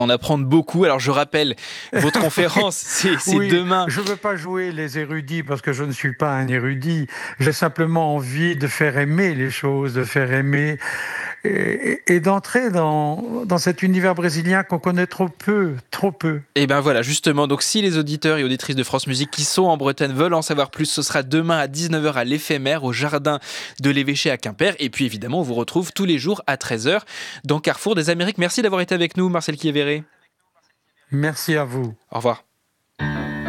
En apprendre beaucoup. Alors je rappelle, votre conférence, c'est Oui, demain. je ne veux pas jouer les érudits parce que je ne suis pas un érudit. J'ai simplement envie de faire aimer les choses, de faire aimer et d'entrer dans cet univers brésilien qu'on connaît trop peu, trop peu. Et ben voilà, justement, donc si les auditeurs et auditrices de France Musique qui sont en Bretagne veulent en savoir plus, ce sera demain à 19h à l'éphémère, au jardin de l'Évêché à Quimper. Et puis évidemment, on vous retrouve tous les jours à 13h dans Carrefour des Amériques. Merci d'avoir été avec nous, Marcel Kiévéré. Merci à vous. Au revoir.